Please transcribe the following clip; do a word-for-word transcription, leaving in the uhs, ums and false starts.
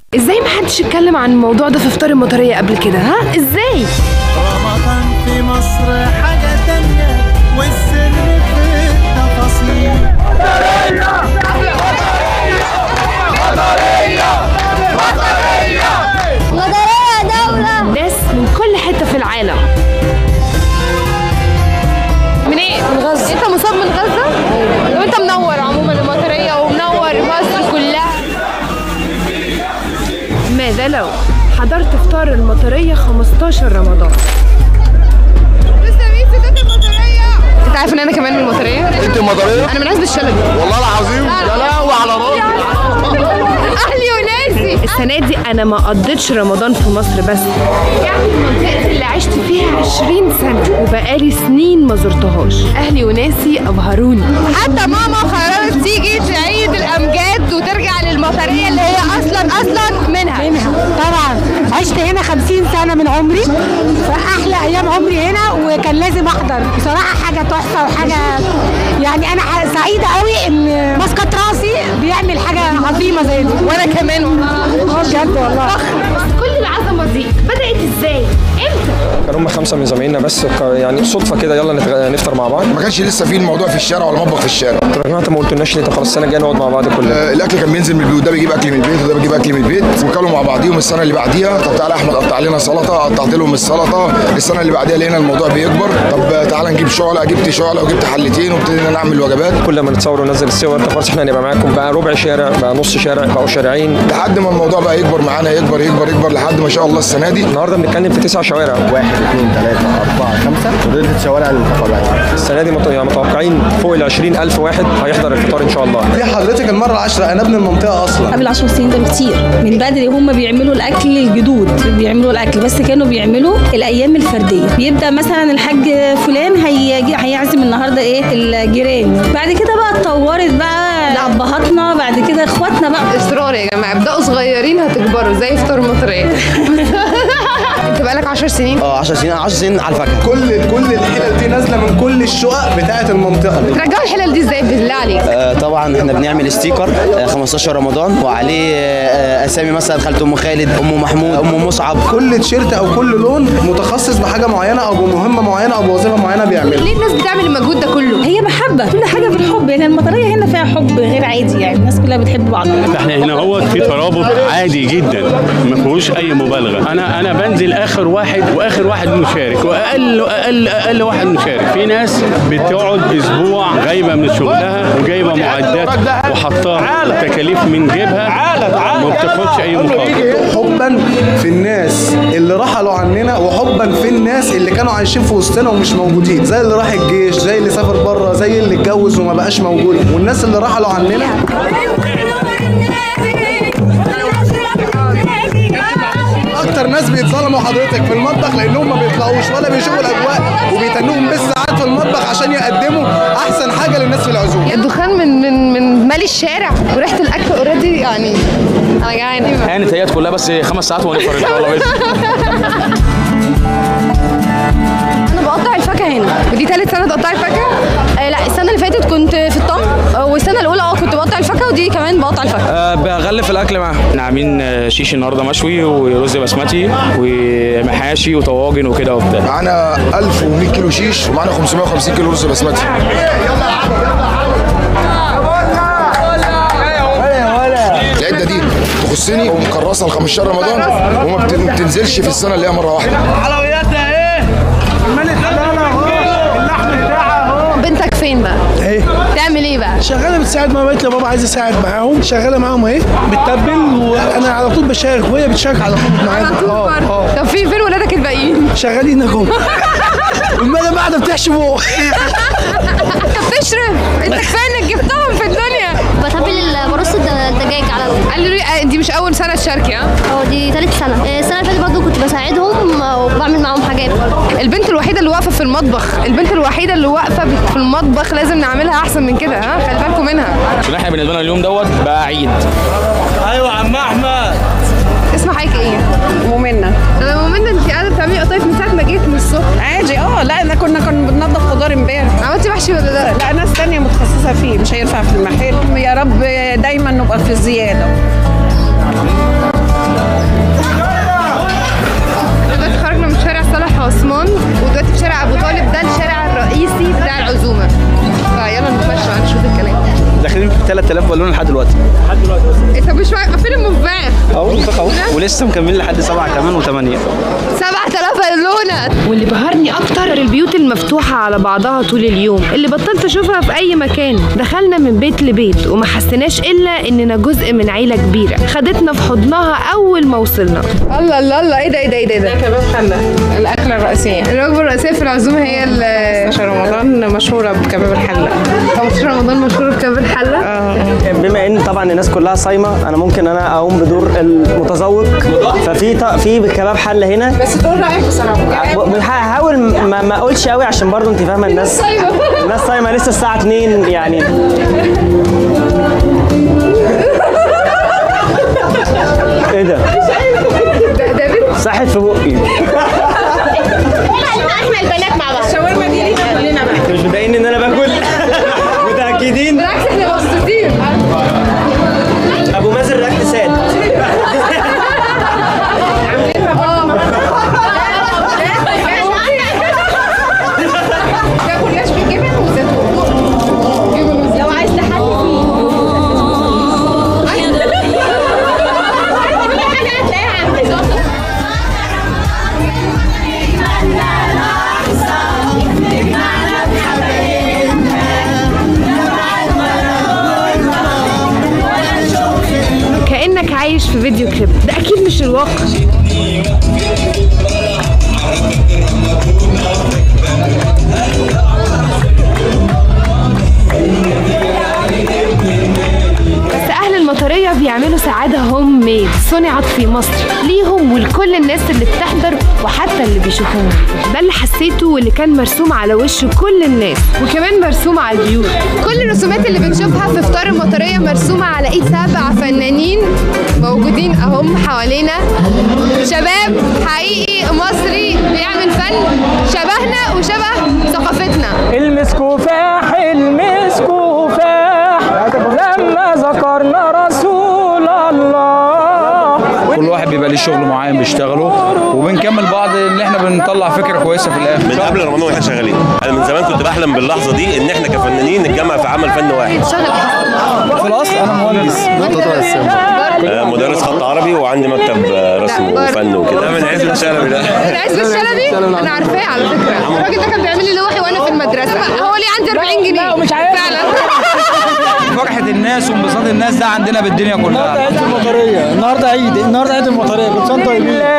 ازاي ما حدش اتكلم عن الموضوع ده في افطار المطريه قبل كده؟ ها ازاي؟ رمضان في مصر حاجه تانيه والسر في التفاصيل. مطريه مطريه مطريه مطريه دوله. ناس من كل حته في العالم. من ايه؟ من غزه. انت مصاب من غزه؟ طب انت منور عموما المطريه ومنور مصر كلها. ماذا لو حضرت افطار المطريه خمستاشر رمضان؟ لسه مين ستات المطريه؟ انت عارف ان انا كمان من المطريه؟ انت المطريه؟ انا من عزب الشلبي. والله العظيم يا لهوي على راسي. اهلي وناسي. السنه دي انا ما قضيتش رمضان في مصر بس، يعني منطقتي اللي عشت فيها عشرين سنه وبقالي سنين ما زرتهاش. اهلي وناسي ابهروني. حتى ماما قررت تيجي تعيد الامجاد وترجع للمطريه اللي هي اصلا اصلا منها. منها طبعا. عشت هنا خمسين سنه من عمري، فاحلى ايام عمري هنا، وكان لازم احضر. بصراحه حاجه تحفه وحاجه يعني انا سعيده قوي ان مسقط راسي بيعمل حاجه عظيمه زي دي. وانا كمان اه بجد والله. بس كل العظمه دي بدات ازاي؟ امتى؟ كانوا هم خمسه من زمايلنا بس يعني صدفه كده يلا نتغ... نفطر مع بعض. ما كانش لسه في الموضوع في الشارع ولا مطبخ في الشارع. طب يا جماعه ما قلتولناش ليه؟ طب خلاص السنه الجايه نقعد مع بعض كلنا. آه الاكل كان بينزل من البيوت، ده بيجيب اكل من البيت وده بيجيب اكل من البيت، وكلوا مع بعضيهم. السنه اللي بعديها طب تعالى احمد قطع لنا سلطه، قطعت لهم السلطه. السنه اللي بعديها لقينا الموضوع بيكبر، طب تعالى نجيب شعله، جبت شعله وجبت حلتين وابتدينا نعمل وجبات. كل ما نتصور وننزل الصور طب خلاص احنا هنبقى معاكم بقى ربع شارع، بقى نص شارع، بقوا شارعين، لحد ما الموضوع بقى يكبر معانا، يكبر يكبر يكبر لحد ما شاء الله السنه دي. النهارده بنتكلم في تسع شوارع، واحد اثنين ثلاثه اربعه خمسه ودول الشوارع المتفرعه. السنه دي متوقعين فوق ال عشرين ألف واحد هيحضر الفطار ان شاء الله. دي حضرتك المره العاشره، انا ابن المنطقه اصلا. قبل عشر سنين ده بكتير، من بدري هم بيعملوا الاكل الجدود، بيعملوا الاكل بس كانوا بيعملوا الايام الفرديه. بيبدا مثلا الحاج فلان هيجي هيعزم النهارده ايه الجيران، بعد كده بقى اتطورت بقى لابهاتنا، بعد كده اخواتنا بقى. اصرار يا جماعه، ابداوا صغيرين هتكبروا زي افطار المطريه. انت بقالك عشر سنين؟ اه عشر سنين، عشر سنين على الفاكهه. كل كل الحلل دي نازله من كل الشقق بتاعه المنطقه. بترجعوا الحلل دي ازاي بالله عليك؟ آه طبعا احنا بنعمل ستيكر آه خمستاشر رمضان وعليه آه اسامي مثلا خالة ام خالد، ام محمود، ام مصعب. كل تيشيرت او كل لون متخصص بحاجه معينه او بمهمه معينه او بوظيفه معينه بيعملها. ليه الناس بتعمل المجهود ده كله؟ هي محبه، كل حاجه بالحب. يعني المطريه هنا فيها حب غير عادي، يعني الناس كلها بتحب بعضها. احنا هنا هو في ترابط عادي جدا ما فيهوش اي مبالغه. انا انا بنزل اخر واحد واخر واحد مشارك واقل اقل اقل واحد مشارك. في ناس بتقعد اسبوع غايبه من شغلها وجايبه معدات وحطها تكاليف من جيبها ما بتاخدش اي مقابل. حبا في الناس اللي رحلوا عننا، وحبا في الناس اللي كانوا عايشين في وسطنا ومش موجودين، زي اللي راح الجيش، زي اللي سافر بره، زي اللي اتجوز وما بقاش موجود، والناس اللي رحلوا عننا. اكتر ناس بيتظلموا حضرتك في المطبخ لانهم ما بيطلعوش ولا بيشوفوا الاجواء، وبيتنوهم بالساعات في المطبخ عشان يقدموا احسن حاجه للناس في العزومه. الدخان من من من مالي الشارع وريحه الاكل اوريدي، يعني انا جعانه. هانت هي كلها بس خمس ساعات ونفطر ان شاء الله. انا بقطع الفاكهه هنا. ودي ثالث سنه تقطعي الفاكهه؟ آه لا، السنه اللي فاتت كنت في الطن، والسنه الاولى اه كنت بقطع الفاكهه، ودي كمان بقطع الفاكهه. أه بغلف الاكل معاهم. احنا عاملين شيش النهارده مشوي ورز بسمتي ومحاشي وطواجن وكده وبتاع. معانا ألف ومية كيلو شيش ومعانا خمسمية وخمسين كيلو رز بسمتي. العده دي تخصني ومكرسه ل خمستاشر رمضان وما بتنزلش في السنه اللي هي مره واحده. حلوياتها ايه؟ الملك اللحم بتاعها اهو. بنتك فين بقى؟ ايه؟ بتعمل ايه بقى؟ شغاله بتساعد ماما، قالت لي بابا عايز اساعد معاهم، شغاله معاهم اهي بتتبل، وانا على طول بشارك وهي بتشارك على طول معايا. على طول برضه. طب في فين ولادك الباقيين؟ شغالين جوه. والمدام قاعده بتحشموا. انت بتشرب، انت كفايه انك جبتهم في الدنيا. بتبل برص الدجاج على طول. قالوا لي دي مش اول سنه تشاركي؟ ها؟ اه دي ثالث سنه. السنه اللي فاتت برضه كنت بساعدهم وبعمل معاهم حاجات. البنت الوحيده اللي واقفه في المطبخ، البنت الوحيده اللي واقفه في المطبخ، لازم نعملها احسن من كده. ها خلي بالكم منها. عشان احنا بالنسبه لنا اليوم دوت بقى عيد. ايوه عم احمد. اسم حضرتك ايه؟ مؤمنه. انا مؤمنه. انت قاعده بتعملي قطايف من ساعه ما جيت من الصبح؟ عادي. اه لا انا كنا كنا بننضف خضار امبارح. عملتي محشي ولا لا؟ لا ناس تانية متخصصه فيه، مش هينفع في المحل. يا رب دايما نبقى في الزياده. عثمان، ودلوقتي في شارع ابو طالب، ده الشارع الرئيسي بتاع العزومه. فيلا نتمشى نشوف الكلام. داخلين في ثلاث آلاف بالونه لحد دلوقتي. لحد دلوقتي بس. انت مش فاهم فين المنفعل؟ اهو اهو ولسه مكملين لحد سبعه كمان وثمانيه. سبعة آلاف بالونه. واللي بهرني اكتر البيوت المفتوحه على بعضها طول اليوم اللي بطلت اشوفها في اي مكان. دخلنا من بيت لبيت وما حسيناش الا اننا جزء من عيله كبيره خدتنا في حضنها اول ما وصلنا. الله الله الله، ايه ده ايه ده ايه ده؟ ده كباب حله، الاكله الرئيسيه. الوجبه الرئيسيه في العزومه هي ال خمستاشر رمضان مشهوره بكباب الحله. خمستاشر رمضان مشهوره بكباب الحله. اه بما ان طبعا الناس كلها صايمه، انا ممكن انا اقوم بدور المتذوق. ففي في كباب حله هنا، بس تقول رايك بصراحه. هحاول ما, ما اقولش قوي عشان برضو انت فاهمه الناس الناس صايمه لسه الساعه اتنين يعني. ايه ده؟ صحت في بقي. احنا البنات مع بعض. الشاورما دي لينا كلنا بقى. مش متضايقين ان انا باكل؟ متاكدين؟ بالعكس احنا مبسوطين. ابو مازن ركت ساد. كأنك عايش في فيديو كليب، ده أكيد مش الواقع. بس أهل المطرية بيعملوا سعادة هوم ميد صنعت في مصر ليهم ولكل الناس اللي بتحضر وحتى اللي بيشوفوهم. ده اللي حسيته واللي كان مرسوم على وش كل الناس وكمان مرسوم على البيوت. كل الرسومات اللي بنشوفها في فطار المطرية مرسومة على ايد سبع فنانين موجودين اهم حوالينا. شباب حقيقي مصري بيعمل فن شبهنا وشبه ثقافتنا. المسكوفاح المسكوفاح لما ذكرنا رسول الله. كل واحد بيبقى ليه شغل معين بيشتغله وبنكمل بعض ان احنا بنطلع فكره كويسه في الاخر. من قبل رمضان واحنا شغالين. انا من زمان كنت بحلم باللحظه دي ان احنا كفنانين نتجمع في عمل فن واحد. في الاصل انا مهندس مدرس خط عربي وعندي مكتب رسم وفن وكده. ده من عزبة شلبي. ده من عزبة شلبي؟ انا عارفاه على فكره. الراجل ده كان بيعمل لي لوحي وانا في المدرسه. هو ليه عندي أربعين جنيه. لا مش عارف فعلا. فرحه الناس وانبساط الناس ده عندنا بالدنيا كلها. النهارده عيد المطريه، النهارده عيد النهارده عيد المطريه. كل سنه طيبين.